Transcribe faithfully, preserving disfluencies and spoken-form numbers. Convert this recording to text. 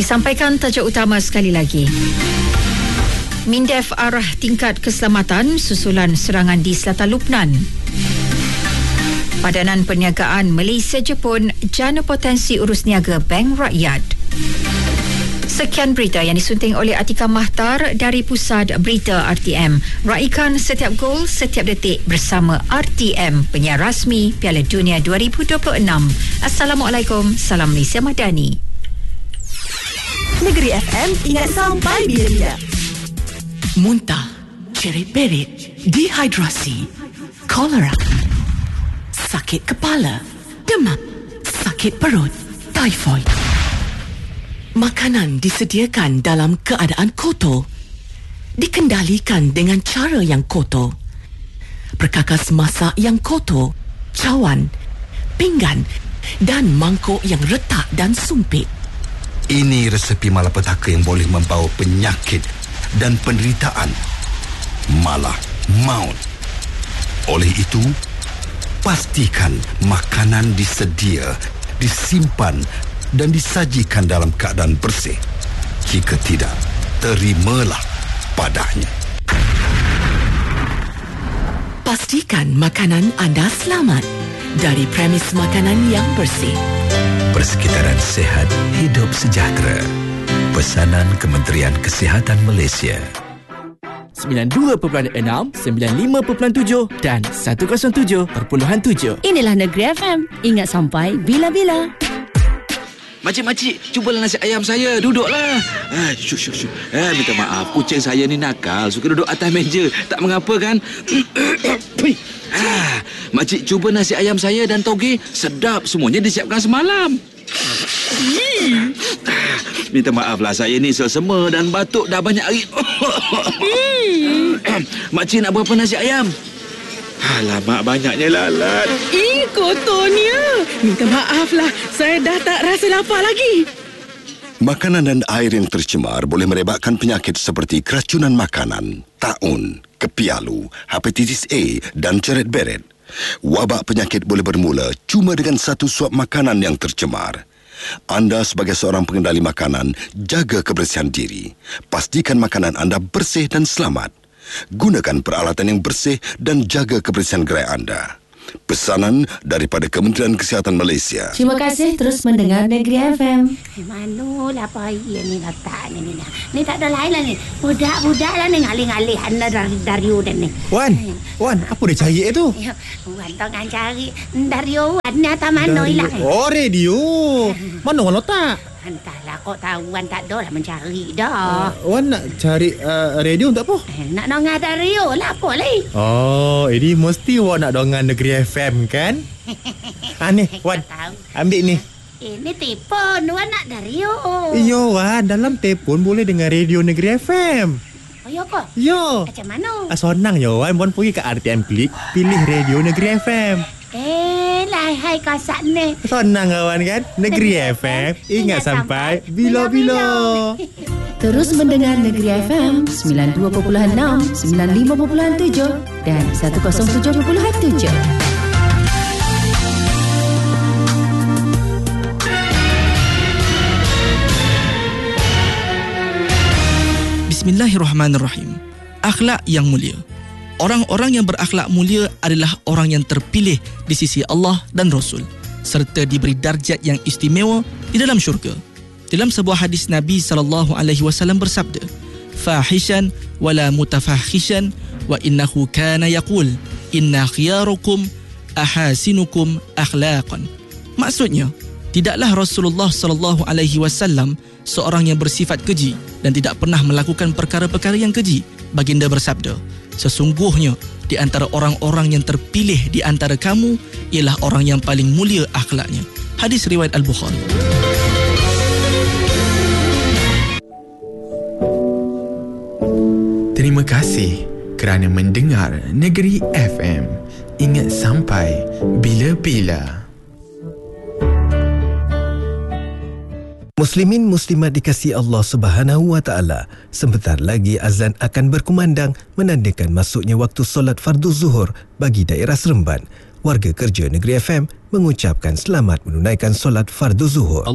Disampaikan tajuk utama sekali lagi. Mindef arah tingkat keselamatan susulan serangan di selatan Lubnan. Padanan Perniagaan Malaysia-Jepun jana potensi urus niaga Bank Rakyat. Sekian berita yang disunting oleh Atika Mahtar dari Pusat Berita R T M. Raikan setiap gol, setiap detik bersama R T M, penyiar rasmi Piala Dunia dua ribu dua puluh enam. Assalamualaikum, salam Malaysia Madani. Negeri F M, ingat sampai bila-bila. Muntah, cerit-berit, dehidrasi, kolera, sakit kepala, demam, sakit perut, typhoid. Makanan disediakan dalam keadaan kotor, dikendalikan dengan cara yang kotor. Perkakas masak yang kotor, cawan, pinggan dan mangkuk yang retak dan sumpit. Ini resepi malapetaka yang boleh membawa penyakit dan penderitaan, malah maut. Oleh itu, pastikan makanan disedia, disimpan dan disajikan dalam keadaan bersih. Jika tidak, terimalah padanya. Pastikan makanan anda selamat dari premis makanan yang bersih. Persekitaran sehat, hidup sejahtera. Pesanan Kementerian Kesihatan Malaysia. sembilan puluh dua perpuluhan enam, sembilan puluh lima perpuluhan tujuh dan seratus tujuh perpuluhan tujuh. Inilah Negeri F M. Ingat sampai bila-bila. Makcik-makcik, cubalah nasi ayam saya. Duduklah. Ah, syuh, syuh, syuh. Eh, minta maaf. Kucing saya ni nakal. Suka duduk atas meja. Tak mengapa kan? ah, makcik cuba nasi ayam saya dan toge. Sedap. Semuanya disiapkan semalam. ah, minta maaflah. Saya ni selsema dan batuk dah banyak hari. Makcik nak berapa nasi ayam? Alamak, banyaknya lalat. Ih, kotornya. Minta maaflah, saya dah tak rasa lapar lagi. Makanan dan air yang tercemar boleh merebakkan penyakit seperti keracunan makanan, taun, kepialu, hepatitis A dan ceret-beret. Wabak penyakit boleh bermula cuma dengan satu suap makanan yang tercemar. Anda sebagai seorang pengendali makanan, jaga kebersihan diri. Pastikan makanan anda bersih dan selamat. Gunakan peralatan yang bersih dan jaga kebersihan gerai anda. Pesanan daripada Kementerian Kesihatan Malaysia. Terima kasih terus mendengar Negeri F M. Eh, manulah payah ni letak ni ni. Ni tak ada lain lah ni. Budak-budak lah ni ngalih-ngalih anda dari Dario dan ni. Wan, Wan, apa dia cari tu? Wan tengah cari Dario Wan ni atas mana hilang. Oh, radio. Mana Wan letak? Entahlah, kau tahu Wan tak ada lah mencari dah. Uh, Wan nak cari uh, radio untuk apa? Eh, nak dengar Dario lah apa lagi. Oh, ini mesti Wan nak dengar Negeri F M kan? Ah ni, Wan, ambil ni. Ini telefon, Wan nak Dario. Iyo Wan, dalam telefon boleh dengar radio Negeri F M. Oh, ya ke? Yo. Macam mana? Ah, senang yo Wan, Wan pergi ke R T M Klik, pilih radio Negeri F M. Eh, lah hai kasat ni. Senang kawan kan? Negeri F M, ingat sampai bila-bila. Terus mendengar Negeri F M sembilan puluh dua perpuluhan enam, sembilan puluh lima perpuluhan tujuh dan seratus tujuh perpuluhan tujuh. Bismillahirrahmanirrahim. Akhlak yang mulia. Orang-orang yang berakhlak mulia adalah orang yang terpilih di sisi Allah dan Rasul, serta diberi darjat yang istimewa di dalam syurga. Dalam sebuah hadis Nabi sallallahu alaihi wasallam bersabda, "Fahishan wala mutafahishan wa innahu kana yaqul, inna khiyarukum ahasinukum akhlaqan." Maksudnya, tidaklah Rasulullah sallallahu alaihi wasallam seorang yang bersifat keji dan tidak pernah melakukan perkara-perkara yang keji. Baginda bersabda, sesungguhnya di antara orang-orang yang terpilih di antara kamu ialah orang yang paling mulia akhlaknya. Hadis riwayat Al-Bukhari. Terima kasih kerana mendengar Negeri F M. Ingat sampai bila-bila. Muslimin muslimat dikasihi Allah Subhanahu wa taala, sebentar lagi azan akan berkumandang menandakan masuknya waktu solat fardu zuhur bagi daerah Seremban. Warga kerja Negeri F M mengucapkan selamat menunaikan solat fardu zuhur.